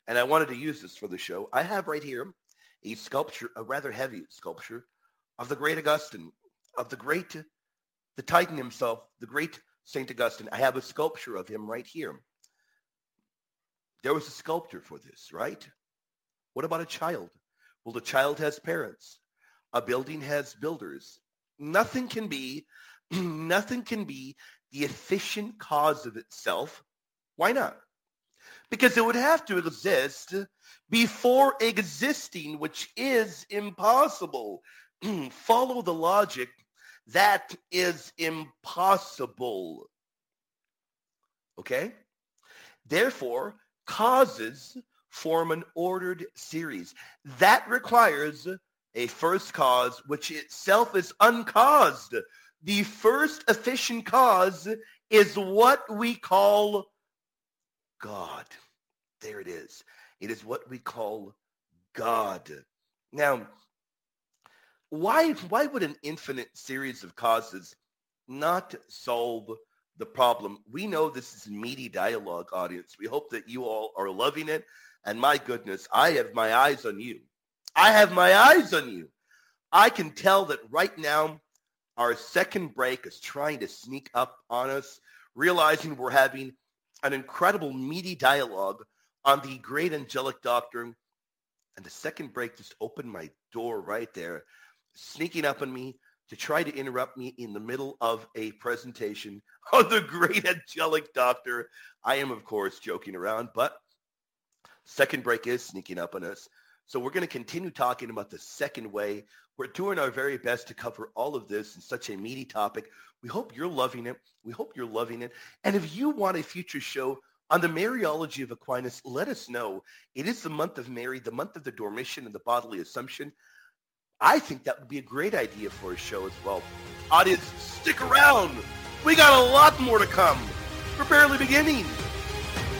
and I wanted to use this for the show. I have right here a sculpture, a rather heavy sculpture of the great Augustine, of the Titan himself, the great Saint Augustine. I have a sculpture of him right here. There was a sculptor for this, right? What about a child? Well, the child has parents. A building has builders. Nothing can be, nothing can be the efficient cause of itself. Why not? Because it would have to exist before existing, which is impossible. Follow the logic. That is impossible. Okay? Therefore, causes form an ordered series. That requires a first cause, which itself is uncaused. The first efficient cause is what we call God. There it is. It is what we call God. Now, why would an infinite series of causes not solve the problem? We know this is meaty dialogue, audience. We hope that you all are loving it. And my goodness, I have my eyes on you. I have my eyes on you. I can tell that right now our second break is trying to sneak up on us, realizing we're having an incredible meaty dialogue on the great angelic doctrine. And the second break just opened my door right there, sneaking up on me to try to interrupt me in the middle of a presentation on the great angelic doctor. I am, of course, joking around, but second break is sneaking up on us. So we're going to continue talking about the second way. We're doing our very best to cover all of this in such a meaty topic. We hope you're loving it. We hope you're loving it. And if you want a future show on the Mariology of Aquinas, let us know. It is the month of Mary, the month of the Dormition and the bodily Assumption. I think that would be a great idea for a show as well. Audience, stick around. We got a lot more to come. We're barely beginning.